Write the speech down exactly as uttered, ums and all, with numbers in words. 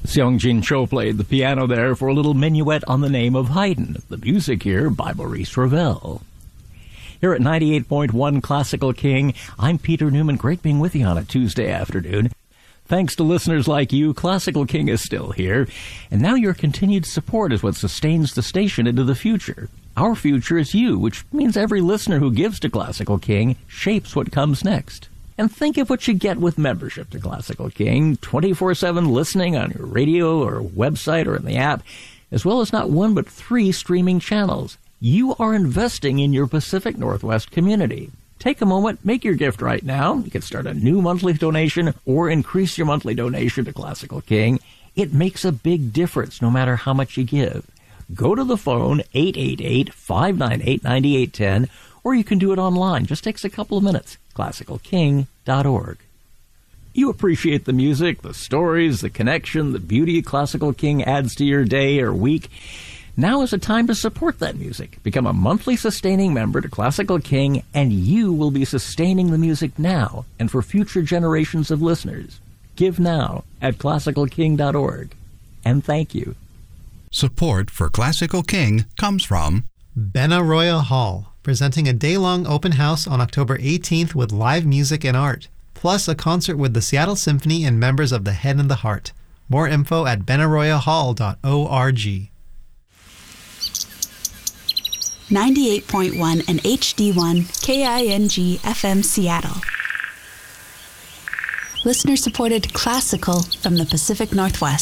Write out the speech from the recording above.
Seong-Jin Cho played the piano there for a little minuet on the name of Haydn. The music here by Maurice Ravel. Here at ninety-eight point one Classical King, I'm Peter Newman. Great being with you on a Tuesday afternoon. Thanks to listeners like you, Classical King is still here, and now your continued support is what sustains the station into the future. Our future is you, which means every listener who gives to Classical King shapes what comes next. And think of what you get with membership to Classical King, twenty-four seven listening on your radio or website or in the app, as well as not one but three streaming channels. You are investing in your Pacific Northwest community. Take a moment, make your gift right now. You can start a new monthly donation or increase your monthly donation to Classical King. It makes a big difference no matter how much you give. Go to the phone, eight eight eight, five nine eight, nine eight one zero, or you can do it online. Just takes a couple of minutes. classical king dot org. You appreciate the music, the stories, the connection, the beauty Classical King adds to your day or week. Now is a time to support that music. Become a monthly sustaining member to Classical King, and you will be sustaining the music now and for future generations of listeners. Give now at classical king dot org. And thank you. Support for Classical King comes from Benaroya Hall, presenting a day-long open house on October eighteenth with live music and art, plus a concert with the Seattle Symphony and members of the Head and the Heart. More info at benaroya hall dot org. ninety-eight point one and H D one K I N G F M Seattle. Listener-supported classical from the Pacific Northwest.